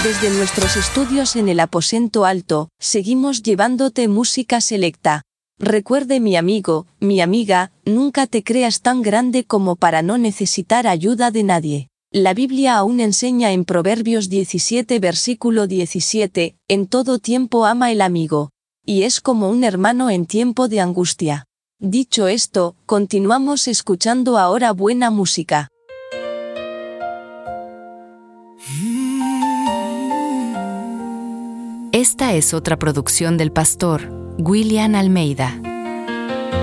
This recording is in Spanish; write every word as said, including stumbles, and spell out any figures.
Desde nuestros estudios en el aposento alto, seguimos llevándote música selecta. Recuerde, mi amigo, mi amiga, nunca te creas tan grande como para no necesitar ayuda de nadie. La Biblia aún enseña en Proverbios diecisiete versículo diecisiete, en todo tiempo ama el amigo, y es como un hermano en tiempo de angustia. Dicho esto, continuamos escuchando ahora buena música. Esta es otra producción del pastor William Almeida.